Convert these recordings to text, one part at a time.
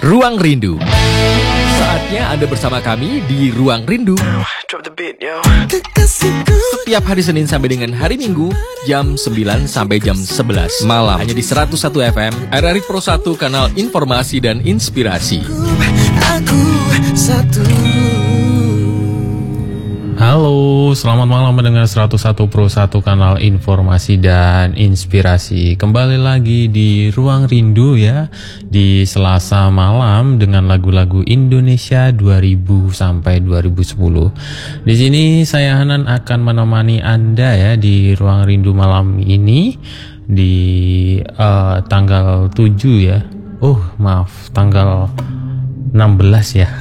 Ruang Rindu. Saatnya Anda bersama kami di Ruang Rindu. Setiap hari Senin sampai dengan hari Minggu, jam 9 sampai jam 11 malam. Hanya di 101 FM, RRI Pro 1, kanal informasi dan inspirasi. Halo, selamat malam mendengar 101 Pro 1, kanal informasi dan inspirasi. Kembali lagi di Ruang Rindu ya, di Selasa malam dengan lagu-lagu Indonesia 2000 sampai 2010. Di sini saya Hanan akan menemani Anda ya di Ruang Rindu malam ini di tanggal 7 ya. Tanggal 16 ya.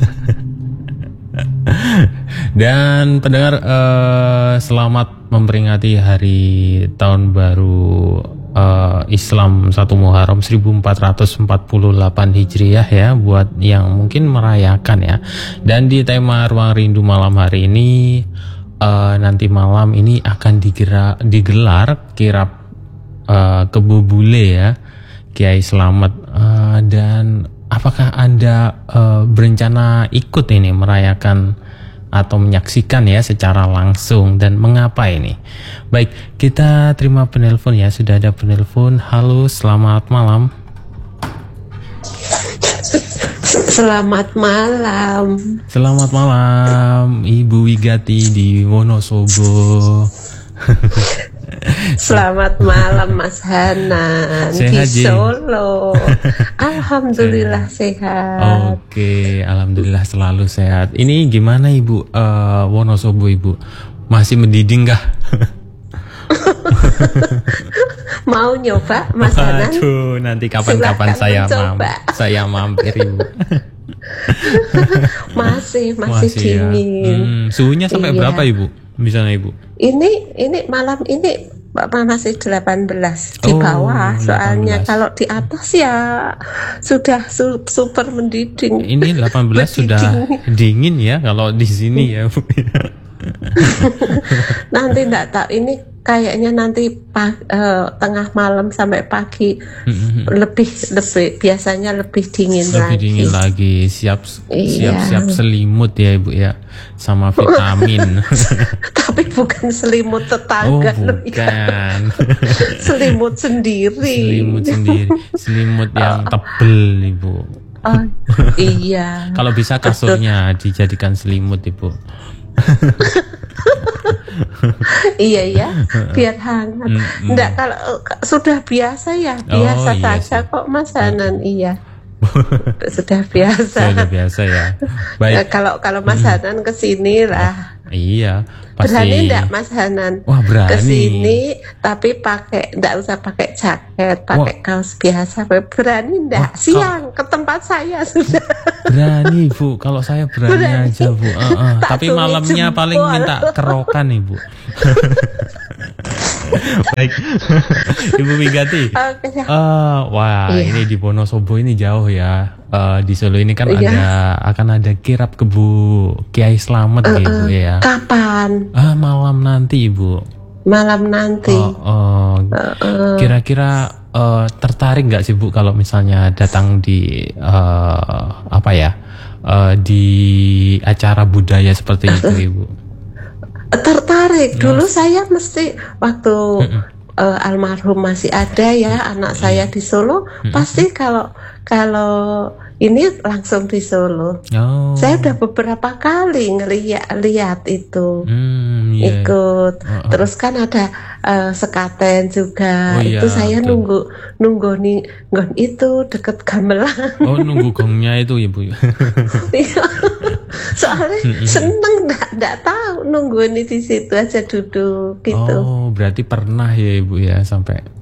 Dan pendengar, selamat memperingati hari tahun baru Islam 1 Muharram 1448 Hijriah ya, buat yang mungkin merayakan ya. Dan di tema Ruang Rindu malam hari ini, nanti malam ini akan digelar kirap Kebo Bule ya, Kiai Slamet. Dan apakah Anda berencana ikut ini merayakan atau menyaksikan ya secara langsung, dan mengapa ini? Baik, kita terima penelpon ya. Sudah ada penelpon. Halo, selamat malam. Selamat malam. Selamat malam, Ibu Wigati di Wonosobo. Selamat malam Mas Hanan sehat, di Solo. Alhamdulillah sehat. Oke, alhamdulillah selalu sehat. Ini gimana Ibu, Wonosobo Ibu? Masih mendiding kah? Mau nyoba Mas Hanan? Aduh, nanti kapan-kapan saya mampir Ibu. masih Ya. dingin. Suhunya sampai berapa Ibu? Misalnya Ibu? Ini malam ini masih 18 di bawah. 18. Soalnya kalau di atas ya sudah super mendiding. Ini 18 sudah dingin ya kalau di sini ya Bu. Nanti enggak tahu, ini kayaknya nanti tengah malam sampai pagi lebih biasanya lebih dingin lagi. Siap selimut ya Ibu ya, sama vitamin. Tapi bukan selimut tetangga. Bukan. Selimut sendiri. Selimut yang tebel Ibu. Iya. Kalau bisa kasurnya dijadikan selimut Ibu. Iya biar hangat. Enggak, kalau sudah biasa ya saja kok Mas Hanan. Iya. Sudah biasa ya. Baik. Kalau Mas Hanan kesini lah. Iya, pasti. Berani enggak Mas Hanan? Wah, berani. Kesini tapi enggak usah pakai jaket, pakai kaos biasa. Berani enggak? Siang ke tempat saya sudah. Berani Bu, kalau saya berani aja Bu. Tapi malamnya paling minta kerokan Ibu. Baik, Ibu Wigati. Ini di Wonosobo ini jauh ya. Di Solo ini kan akan ada kirap Kebo Kiai Slamet gitu ya. Kapan? Malam nanti Ibu. Malam nanti. Kira-kira tertarik nggak sih Bu kalau misalnya datang di di acara budaya seperti itu Ibu? Tertarik. Dulu saya mesti waktu almarhum masih ada ya, anak saya di Solo, pasti kalau ini langsung di Solo. Saya udah beberapa kali lihat itu. Ikut. Terus kan ada sekaten juga. Itu saya nunggu itu deket gamelan. Nunggu gongnya itu ya Bu. Soalnya seneng, nggak tahu nungguin di situ aja duduk gitu. Berarti pernah ya Ibu ya sampai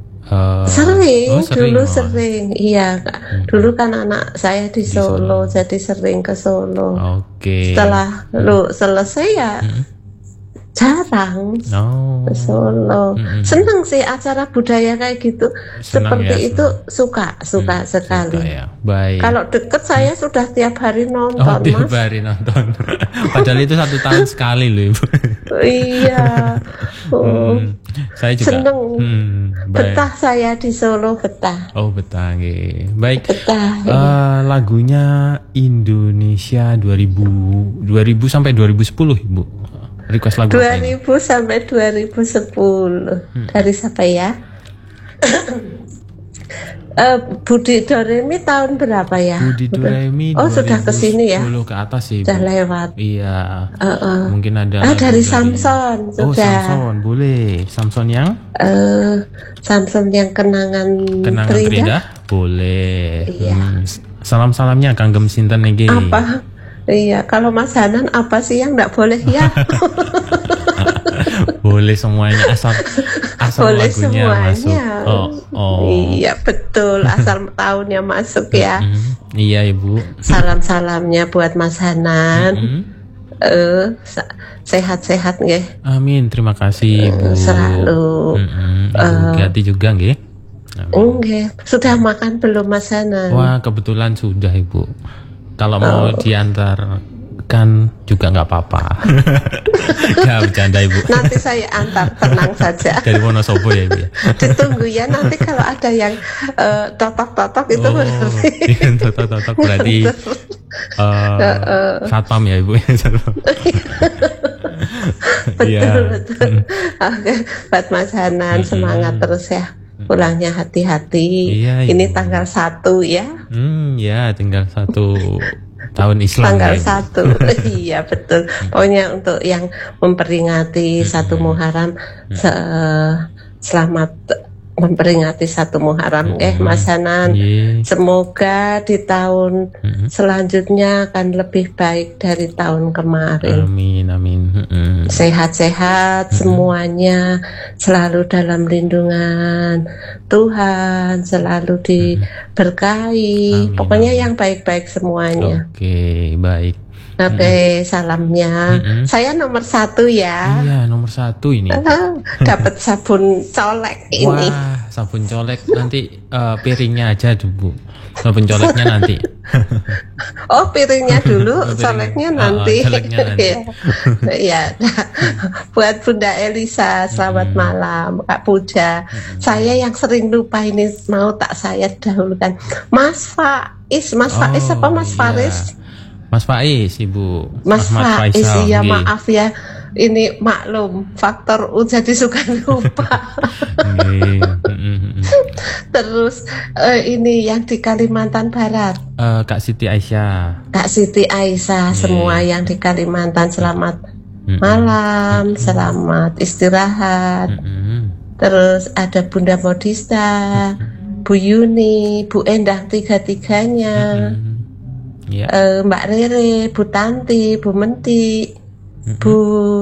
sering. Iya, dulu kan anak saya di Solo, jadi sering ke Solo. Setelah selesai ya jarang ke Solo. Senang sih acara budaya kayak gitu. Seperti itu suka sekali. Baik. Kalau deket saya sudah tiap hari nonton. Tiap hari nonton. Padahal itu 1 tahun sekali loh Ibu. Iya. Saya juga seneng. Betah saya di Solo, betah. Oh, betah, nggih. Baik. Betah. Lagunya Indonesia 2000 sampai 2010, Ibu. Request lagu 2000 sampai 2010. Dari siapa ya? Budi Doremi tahun berapa ya? Budi Doremi. Oh, sudah kesini ya? 2010 ke atas sih, sudah Bu. Lewat. Iya. Mungkin ada. Dari Samson sudah. Oh, Samson, boleh. Samson yang? Samson yang kenangan terindah. Boleh. Iya. Salam-salamnya kanggem sinten iki. Apa? Iya, kalau Mas Hanan apa sih yang enggak boleh ya? Boleh semuanya, asal boleh lagunya semuanya. Masuk. Oh. Iya, betul, asal tahunnya masuk ya. Iya, Ibu. Salam-salamnya buat Mas Hanan. Sehat-sehat nggih. Amin, terima kasih, Ibu. Selalu. Ibu Gati juga nggih. Nggih. Sudah makan belum Mas Hanan? Wah, kebetulan sudah, Ibu. Kalau mau diantarkan juga nggak apa-apa. Nggak bercanda, Ibu. Nanti saya antar, tenang saja. Dari Wonosobo ya, Ibu ya. Ditunggu ya, nanti kalau ada yang totok-totok itu berarti. Totok-totok berarti satpam ya, Ibu. Betul. Oke, buat Mas Hanan semangat terus ya. Pulangnya hati-hati. Iya, ini tanggal 1 ya. Ya, tinggal 1 tahun Islam. Tanggal ya, 1. Iya, betul. Pokoknya untuk yang memperingati 1 Muharram, selamat memperingati 1 Muharram Mas Hanan. Semoga di tahun selanjutnya akan lebih baik dari tahun kemarin. Amin, amin. Sehat-sehat semuanya, selalu dalam lindungan Tuhan, selalu diberkahi. Pokoknya yang baik-baik semuanya. Oke, baik. Oke, salamnya. Saya nomor 1 ya. Iya, nomor 1 ini. Dapat sabun colek ini. Wah, sabun colek nanti piringnya aja dulu. Sabun coleknya nanti. Oh, piringnya dulu, coleknya nanti. Coleknya nanti. Ya. Buat Bunda Elisa, selamat malam. Kak Puja. Saya yang sering lupa ini mau tak saya dahulukan. Mas Faiz apa Mas Faris? Mas Faiz, Ibu. Mas Faiz, Faisal, iya maaf ya. Ini maklum, faktor jadi suka lupa. Terus ini yang di Kalimantan Barat. Kak Siti Aisyah. Kak Siti Aisyah, semua yang di Kalimantan selamat malam, selamat istirahat. Terus ada Bunda Modista, Bu Yuni, Bu Endah, tiga-tiganya. Mbak Rere, Bu Tanti, Bu Menti, Bu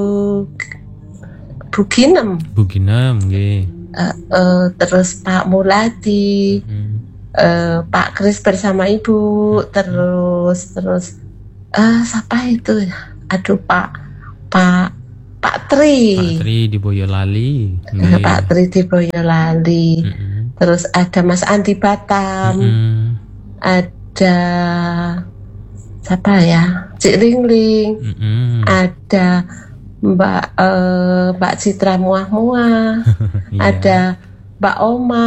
Ginem, nggih. Terus Pak Muladi, Pak Kris bersama Ibu, terus siapa itu? Aduh, Pak Tri. Pak Tri di Boyolali. Pak Tri di Boyolali. Terus ada Mas Andi Batam. Ada siapa ya? Cik Lingling. Ada Mbak Citra Muah-Muah. Ada Mbak Oma.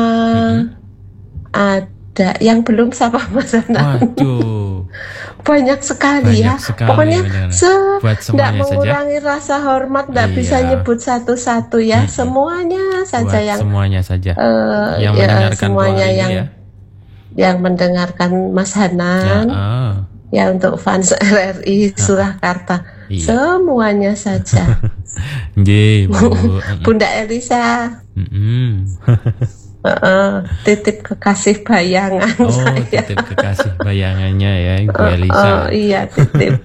Ada yang belum siapa Mas Hanan. Waduh. Banyak sekali ya. Pokoknya tidak mengurangi saja. Rasa hormat, tidak bisa nyebut satu-satu ya. Semuanya saja yang semuanya saja. Yang mendengarkan semuanya yang mendengarkan Mas Hanan. Ya untuk fans RRI Surakarta. Semuanya saja. Bunda Elisa. Titip kekasih bayangan saya. Titip kekasih bayangannya ya Ibu Elisa. Iya, titip.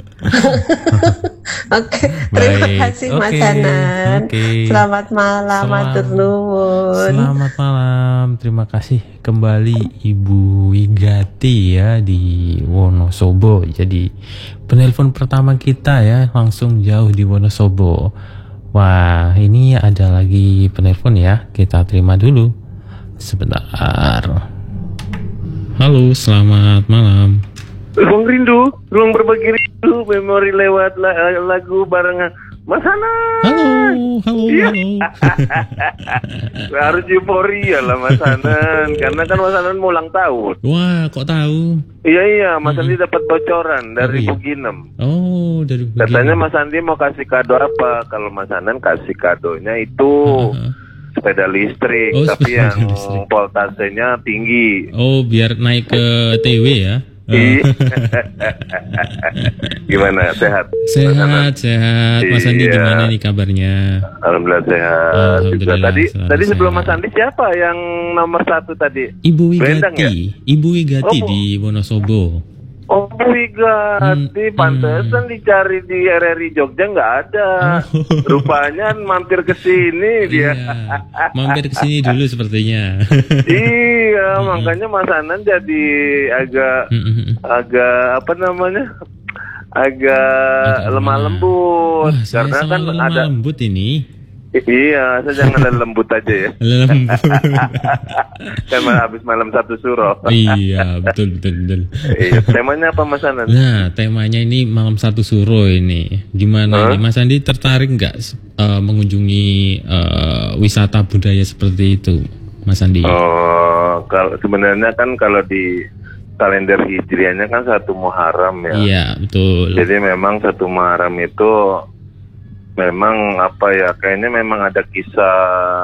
Oke, terima kasih Mas Hanan. Selamat malam, matur nuwun. Selamat malam, terima kasih kembali Ibu Wigati ya di Wonosobo. Jadi penelpon pertama kita ya, langsung jauh di Wonosobo. Wah, ini ada lagi penelpon ya, kita terima dulu. Sebentar. Halo, selamat malam. Ruang rindu, ruang berbagi rindu, memori lewat lagu bareng Mas Hanan. Halo. Harus euforia lah Mas Hanan, karena kan Mas Hanan mau ulang tahun. Wah, kok tahu? Iya, Mas Andi dapat bocoran dari Bu Ginem. Oh, dari Bu Ginem. Katanya Mas Andi mau kasih kado apa? Kalau Mas Hanan kasih kadonya itu sepeda listrik, tapi sepeda yang listrik. voltasenya tinggi. Oh, biar naik ke TW ya? Iya. Gimana, sehat? Sehat. Mas Andi Iya. gimana nih kabarnya? Alhamdulillah sehat. Alhamdulillah, Juga. Tadi selalu sebelum sehat. Mas Andi siapa yang nomor 1 tadi? Ibu Bendang ya? Wigati Oh, Bu. di Wonosobo. Oh, Bu Wigati, pantesan dicari di RRI Jogja nggak ada. Oh. Rupanya mampir ke sini dia. Iya, mampir ke sini dulu sepertinya. Iya, makanya Mas Hanan jadi agak apa namanya? Agak lemah lembut. Wah, saya Karena kan selalu lemah ada. lembut ini. Iya, saya jangan lembut aja ya. Lembut. Kan habis malam 1 suro. Iya, betul. Iya, temanya apa Mas Hanan? Nah, temanya ini malam 1 suro ini. Gimana nih, Mas Andi tertarik nggak mengunjungi wisata budaya seperti itu, Mas Andi? Oh, kalau sebenarnya kan kalau di kalender hijriahnya kan 1 Muharram ya. Iya, betul. Jadi memang 1 Muharram itu memang apa ya, kayaknya memang ada kisah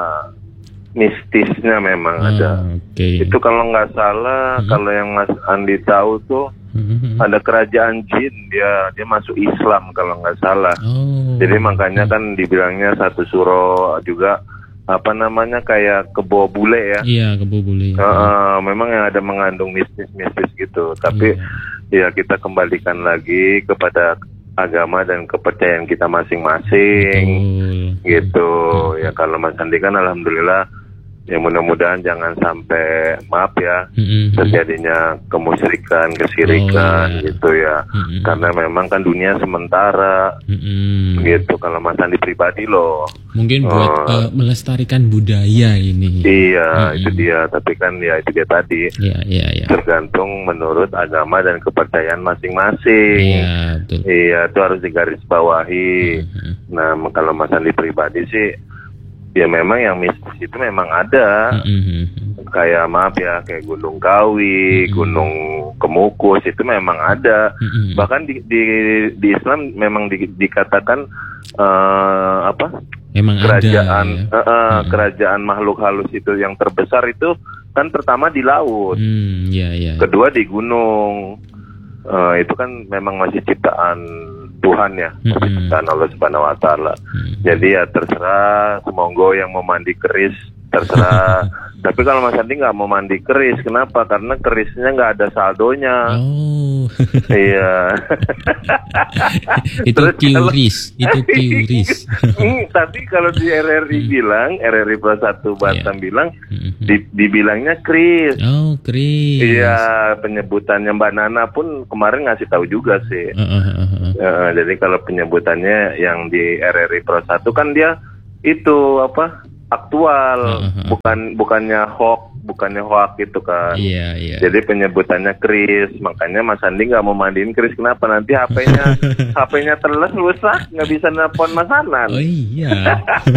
mistisnya memang ada. Oke. Itu kalau nggak salah, kalau yang Mas Andi tahu tuh ada kerajaan jin, dia masuk Islam kalau nggak salah. Oh. Jadi makanya kan dibilangnya 1 suro juga apa namanya kayak kebo bule ya. Iya, kebo bule. Memang yang ada mengandung mistis gitu. Tapi ya kita kembalikan lagi kepada agama dan kepercayaan kita masing-masing. Betul. Gitu. Ya kalau Mas Andi kan alhamdulillah ya mudah-mudahan jangan sampai maaf ya terjadinya kemusyrikan, kesirikan gitu ya. Karena memang kan dunia sementara. Gitu kalau Mas Andi pribadi loh. Mungkin buat melestarikan budaya ini. Iya, itu dia. Tapi kan ya itu dia tadi. Iya. Tergantung menurut agama dan kepercayaan masing-masing. Iya, betul. Iya, itu harus digarisbawahi. Nah, kalau Mas Andi pribadi sih, ya memang yang mistis itu memang ada. Kayak maaf ya, kayak Gunung Kawi, Gunung Kemukus itu memang ada. Bahkan di Islam memang dikatakan apa? Emang kerajaan, ada, ya? Kerajaan makhluk halus itu yang terbesar itu kan pertama di laut, iya. kedua di gunung. Itu kan memang masih ciptaan Tuhan ya, masih ciptaan Allah Subhanahu Wa Taala. Jadi ya terserah, semonggo yang mau mandi keris terserah. Tapi kalau Mas Andi nggak mau mandi keris, kenapa? Karena kerisnya nggak ada saldonya. Oh. Iya. Itu QRIS. Tapi kalau di RRI bilang, RRI Pro 1 Batam bilang, dibilangnya kris. Oh, kris. Iya, penyebutannya Mbak Nana pun kemarin ngasih tahu juga sih. Jadi kalau penyebutannya yang di RRI Pro 1 kan dia itu apa? Aktual, bukannya hoax gitu kan. Iya. Jadi penyebutannya kris, makanya Mas Andi nggak mau mandiin kris. Kenapa? Nanti HP-nya teles, rusak, nggak bisa nelpon Mas Hanan. Oh iya.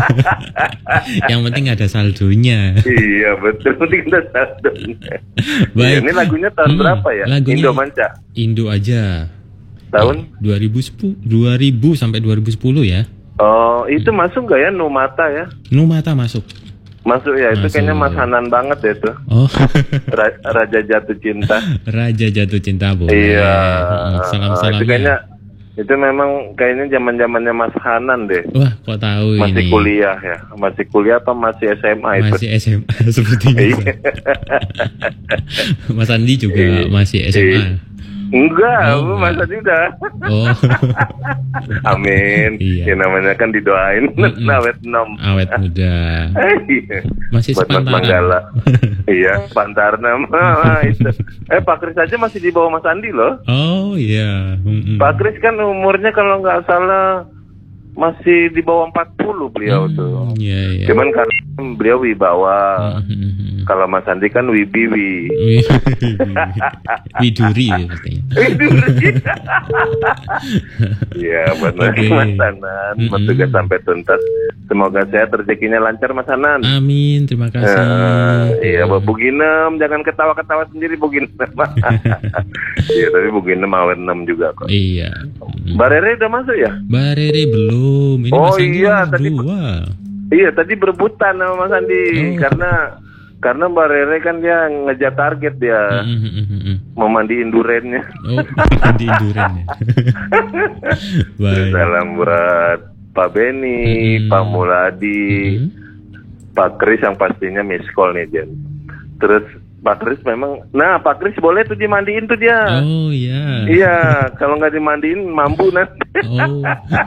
Yang penting ada saldonya. Iya betul, penting ada saldonya. Baik. Ini lagunya tahun berapa ya? Lagunya Indo Manca. Indo aja. Tahun 2000 sampai 2010 ya. Oh, itu masuk nggak ya Numata ya? Numata masuk. Masuk ya, itu Masuk. kayaknya Mas Hanan banget ya itu. Oh. Raja Jatuh Cinta. Raja Jatuh Cinta boleh. Iya. Salam-salamnya. Itu kayaknya, itu memang kayaknya zaman-zamannya Mas Hanan deh. Wah, kok tahu Masih ini? kuliah ya? Masih kuliah apa masih SMA itu? Masih SMA sepertinya. Mas Andi juga masih SMA. Enggak, Oh, Mas Andi udah. Oh. Amin. Iya. Ya namanya kan didoain awet nom. Awet muda. Masih Buat Mas sepantaran. Manggala. Iya, Pantarna itu. Pak Kris aja masih di bawah Mas Andi loh. Oh iya. Pak Kris kan umurnya kalau nggak salah masih di bawah 40 beliau tuh. Iya. Cuman karena beliau wibawa. Kalau Mas Andi kan wibiwi. Widuri ya katanya. Iya benar Mas Hanan. Bertugas sampai tuntas. Semoga sehat, rezekinya lancar Mas Hanan. Amin, terima kasih. Iya Bu Ginem, jangan ketawa-ketawa sendiri Bu Ginem. Iya tapi Bu Ginem awet 6 juga kok. Iya. Mbak Rere udah masuk ya? Mbak Rere belum. Ini Mas Andi iya tadi. Iya tadi berebutan sama Mas Andi karena Mbak Rere kan dia ngejar target dia. Mau mandiin durennya. Mandiin durennya. Salam buat Pak Beni, Pak Muladi, Pak Kris yang pastinya miss call nih Jen. Terus Pak Kris memang, Pak Kris boleh tuh dimandiin tuh dia. Oh iya. Iya, kalau nggak dimandiin mampu nanti. Oh.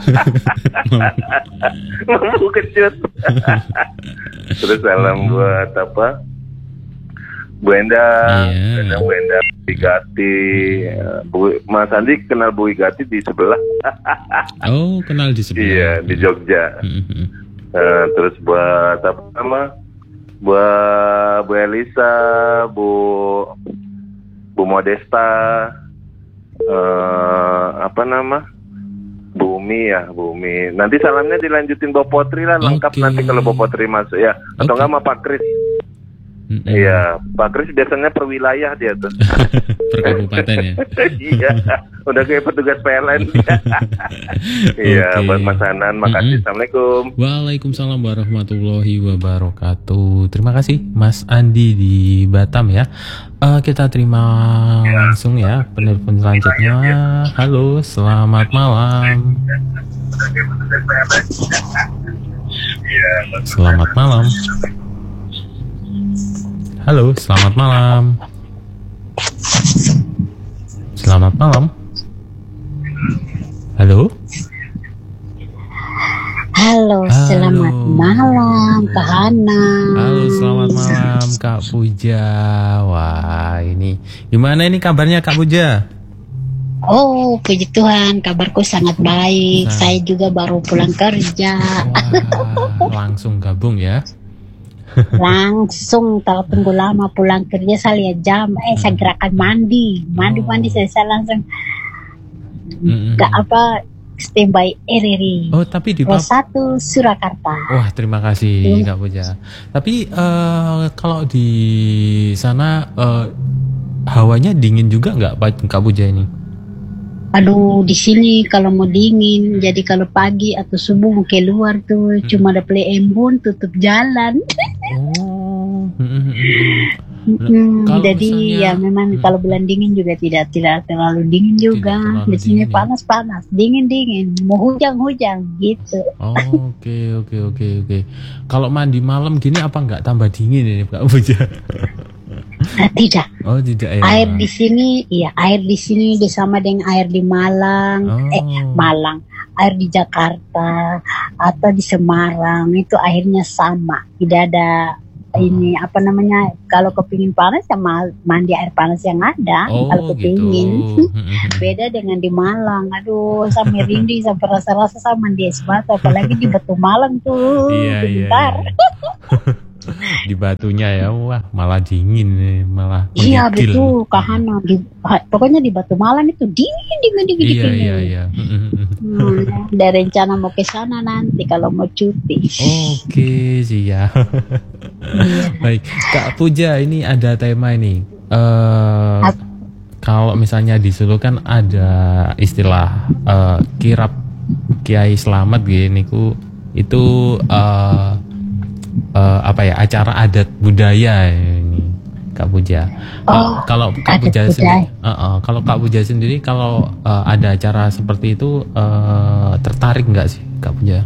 Mampu kecut. Terus salam buat apa? Bu Enda, Bu Enda Bigati, Mas Andi kenal Bu Igati di sebelah. Oh, kenal di sebelah. Iya, di Jogja. Terus buat apa nama? Buat Bu Elisa, Bu Modesta, apa nama? Bumi. Nanti salamnya dilanjutin Bapak Potri lah, lengkap nanti kalau Bapak Potri masuk ya. Atau enggak sama Pak Kris. Iya, Pak Kris biasanya per wilayah dia tuh. Per kabupaten ya. Iya, udah kayak petugas PLN. Iya, buat Mas Hanan, makasih. Assalamualaikum. Waalaikumsalam warahmatullahi wabarakatuh. Terima kasih Mas Andi di Batam ya. Kita terima langsung ya penelpon selanjutnya. Halo, selamat malam. Selamat malam. Halo, selamat malam. Selamat malam. Halo. Halo, selamat malam Kak Hana. Halo, selamat malam Kak Puja. Wah, ini gimana ini kabarnya Kak Puja? Oh, puji Tuhan, kabarku sangat baik. Saya juga baru pulang kerja. Wah, langsung gabung ya. Langsung, tak tunggu lama pulang kerja, saya lihat jam, saya gerakan mandi saya langsung gak apa standby RRI. Oh, tapi di Pos 1 Surakarta. Wah, terima kasih Kak Puja. Tapi kalau di sana hawanya dingin juga nggak Kak Puja ini? Aduh, di sini kalau mau dingin, jadi kalau pagi atau subuh mau keluar tuh cuma ada play embun, tutup jalan. Oh. Jadi misalnya, ya memang kalau bulan dingin juga tidak terlalu dingin juga. Di sini panas-panas, dingin-dingin, mau hujan-hujan gitu. Oh, oke. Kalau mandi malam gini apa nggak tambah dingin ini Kak Puja? Tidak. Oh, tidak ya. Air di sini sama dengan air di Malang. Malang. Air di Jakarta atau di Semarang itu airnya sama. Tidak ada ini apa namanya, kalau kepingin panas ya mandi air panas yang ada. Kalau kepingin gitu. Beda dengan di Malang. Aduh, sampai merinding, sampai rasa-rasa sama mandi es batu, apalagi di Batu Malang tuh. Bentar. Di Batunya ya, wah malah dingin, malah menggigil. Iya betul Kak Hana, pokoknya di Batu Malang itu dingin. Iya. Ada rencana mau ke sana nanti kalau mau cuti. Oke, siap. Baik, Kak Puja, ini ada tema ini. Kalau misalnya di Solo kan ada istilah kirap Kiai Slamet gini itu apa ya, acara adat budaya ini Kak Puja. Kalau Kak Puja sendiri, kalau Kak Puja sendiri kalau ada acara seperti itu tertarik nggak sih Kak Puja?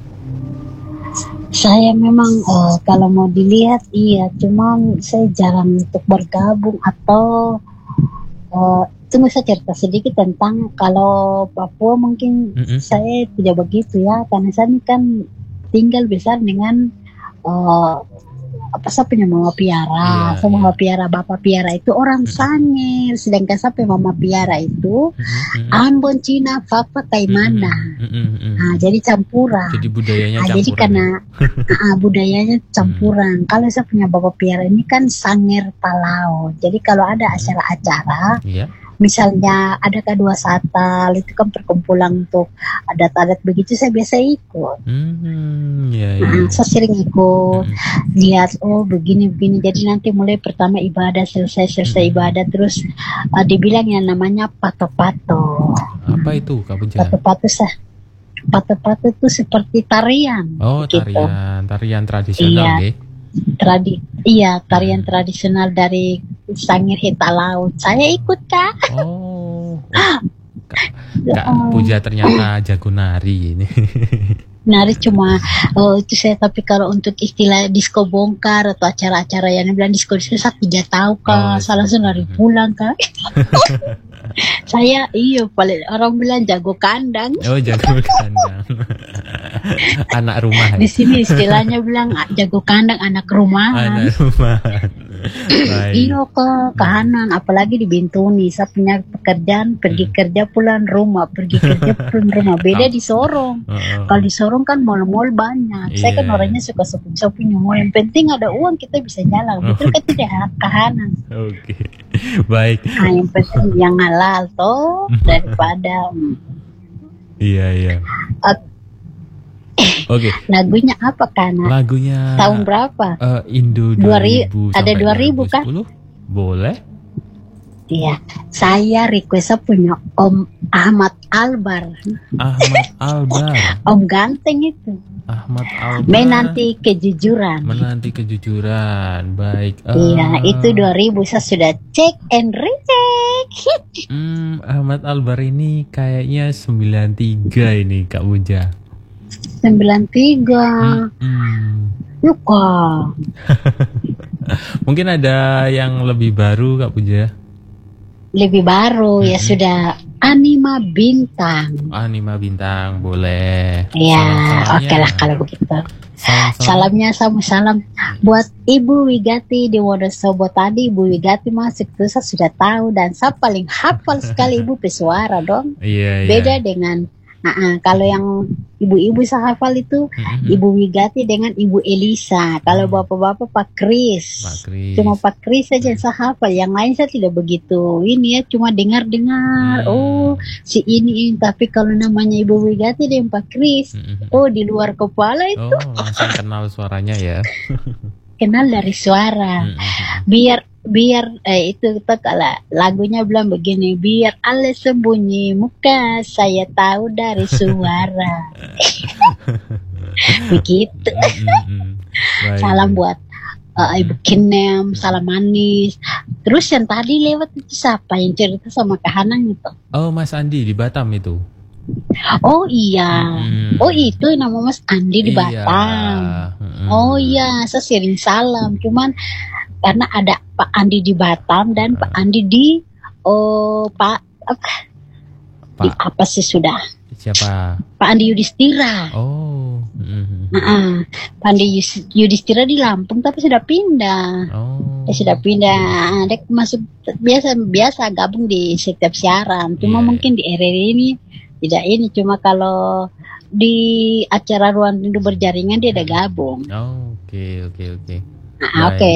Saya memang kalau mau dilihat iya, cuman saya jarang untuk bergabung atau tunggu saya cerita sedikit tentang kalau Papua mungkin saya tidak begitu ya, karena saya kan tinggal besar dengan saya punya mama piara, saya mama piara, bapak piara itu orang Sangir, sedangkan saya punya mama piara itu Ambon, Cina, Papa, Taimana. Nah, jadi campuran. Jadi budayanya campuran. Jadi karena budayanya campuran. Kalau saya punya bapak piara ini kan Sangir Palau. Jadi kalau ada acara-acara, misalnya ada kedua satal itu kan perkumpulan untuk adat-adat begitu, saya biasa ikut. Saya sering ikut, lihat begini. Jadi nanti mulai pertama ibadah, selesai ibadah terus dibilang yang namanya pato-pato. Apa itu Kak Puja? Pato-pato itu seperti tarian. Oh, tarian tradisional ya. Tarian tradisional dari Sangir Hita Laut. Saya ikut, Kak. Kak Puja ternyata jago nari ini. Nari cuma itu saya, tapi kalau untuk istilah disco bongkar atau acara-acara yang bilang disco saya tidak tahu, Kak. Salah nari pulang, Kak. Saya paling orang bilang jago kandang. Oh, jago kandang. Anak rumahan. Di sini istilahnya bilang jago kandang, anak rumahan. Anak rumahan. Iya, ke kahanan, apalagi di Bintuni. Saya punya pekerjaan pergi kerja pulang rumah, beda di Sorong. Kalau di Sorong kan mall-mall banyak. Saya kan orangnya suka shopping mall. Yang penting ada uang kita bisa jalan. Betul kan tidak kahanan. Oke. Baik. Nah, yang penting yang halal toh daripada Iya. Oke. Lagunya apa, Kana? Lagunya tahun berapa? Indo 2000 ada 2000 kan? Boleh? Iya. Saya request punya Om Ahmad Albar. Om ganteng itu. Ahmad Albar. Menanti kejujuran. Baik. Iya, itu 2000 saya sudah cek and recheck. Ahmad Albar ini kayaknya 93 ini Kak Puja. 93. Luka. Mungkin ada yang lebih baru Kak Puja. Lebih baru ya sudah Anima Bintang. Anima Bintang boleh. Ya, oke lah kalau begitu. Salamnya salam buat Ibu Wigati di Wonosobo tadi. Ibu Wigati masuk terus saya sudah tahu dan saya paling hafal sekali Ibu pesuara dong. Iya. Beda dengan kalau yang ibu-ibu saya hafal itu Ibu Wigati dengan Ibu Elisa. Kalau bapak-bapak Pak Kris. Cuma Pak Kris saja yang saya hafal. Yang lain saya tidak begitu. Ini ya cuma dengar-dengar. Oh si ini. Tapi kalau namanya Ibu Wigati dan Pak Kris. Oh di luar kepala itu. Oh langsung kenal suaranya ya. Kenal dari suara. Biar itu kita kalau lagunya bilang begini, biar Ale sembunyi muka saya tahu dari suara. Begitu. Salam buat Ibu Kinem, salam manis. Terus yang tadi lewat itu siapa yang cerita sama Kahanang itu? Oh Mas Andi di Batam itu. Oh iya. Oh itu nama Mas Andi di Batam. Oh iya, saya sering salam. Cuman karena ada Pak Andi di Batam dan Pak Andi di apa sih sudah? Siapa? Pak Andi Yudhistira. Oh. Pak Andi Yudhistira di Lampung tapi sudah pindah. Dia sudah pindah. Dia masuk biasa gabung di setiap siaran. Cuma mungkin di RRI ini tidak ini. Cuma kalau di acara Ruang Rindu Berjaringan dia ada gabung. Oh, oke. Oke.